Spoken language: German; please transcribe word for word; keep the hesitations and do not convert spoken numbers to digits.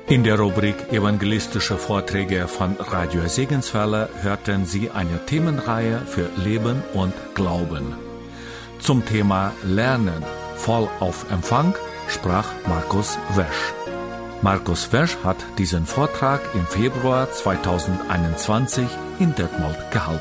In der Rubrik Evangelistische Vorträge von Radio Segenswelle hörten Sie eine Themenreihe für Leben und Glauben. Zum Thema Lernen, voll auf Empfang, sprach Markus Wesch. Markus Wesch hat diesen Vortrag im Februar zweitausendeinundzwanzig in Detmold gehalten.